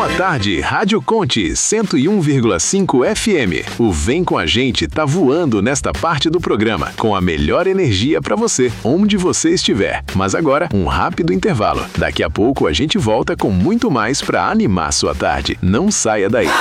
Boa tarde, Rádio Conte 101,5 FM. O Vem com a Gente tá voando nesta parte do programa, com a melhor energia para você, onde você estiver. Mas agora, um rápido intervalo. Daqui a pouco a gente volta com muito mais para animar sua tarde. Não saia daí.